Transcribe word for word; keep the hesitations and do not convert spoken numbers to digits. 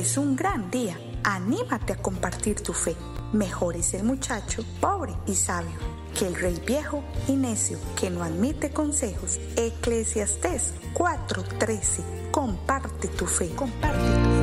es un gran día. Anímate a compartir tu fe. Mejor es el muchacho pobre y sabio que el rey viejo y necio que no admite consejos. Eclesiastés cuatro trece. Comparte tu fe. Comparte tu fe.